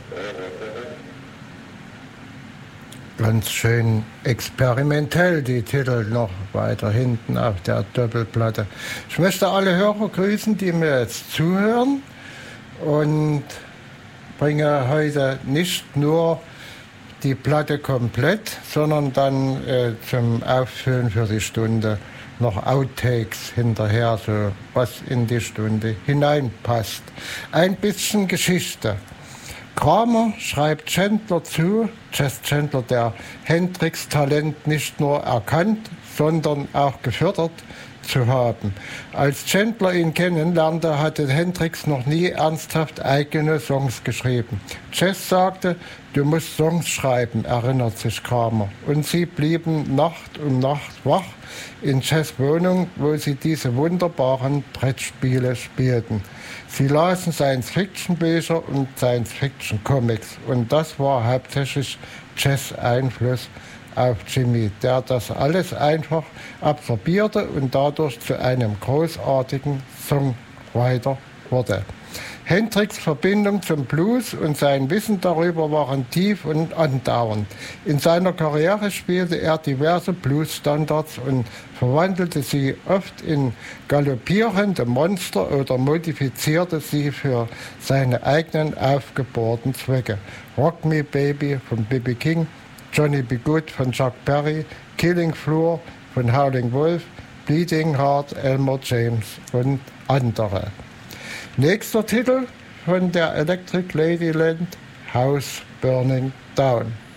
Ganz schön experimentell, die Titel noch weiter hinten auf der Doppelplatte. Ich möchte alle Hörer grüßen, die mir jetzt zuhören, und bringe heute nicht nur die Platte komplett, sondern dann zum Auffüllen für die Stunde noch Outtakes hinterher, so was in die Stunde hineinpasst. Ein bisschen Geschichte. Kramer schreibt Chandler zu, Jess Chandler, der Hendrix Talent nicht nur erkannt, sondern auch gefördert zu haben. Als Chandler ihn kennenlernte, hatte Hendrix noch nie ernsthaft eigene Songs geschrieben. Jess sagte, du musst Songs schreiben, erinnert sich Kramer. Und sie blieben Nacht um Nacht wach in Jess' Wohnung, wo sie diese wunderbaren Brettspiele spielten. Sie lasen Science-Fiction-Bücher und Science-Fiction-Comics. Und das war hauptsächlich Jess' Einfluss auf Jimmy, der das alles einfach absorbierte und dadurch zu einem großartigen Songwriter wurde. Hendrix' Verbindung zum Blues und sein Wissen darüber waren tief und andauernd. In seiner Karriere spielte er diverse Blues-Standards und verwandelte sie oft in galoppierende Monster oder modifizierte sie für seine eigenen aufgebohrten Zwecke. Rock Me Baby von B.B. King, Johnny B. Good von Chuck Berry, Killing Floor von Howling Wolf, Bleeding Heart, Elmer James und andere. Nächster Titel von der Electric Ladyland, House Burning Down.